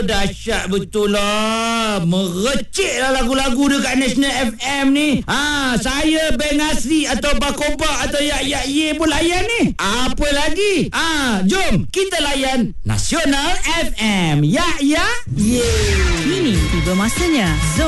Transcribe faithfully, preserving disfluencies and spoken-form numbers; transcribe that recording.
dahsyat betul lah. Merecik lah lagu-lagu dekat National F M ni. Ha, saya Beng Asri atau Bakoba atau Yak Yak Ye pun layan ni. Apa lagi? Ha, jom kita layan Nasional F M. Yak Yak Ye. Kini tiba masanya Zon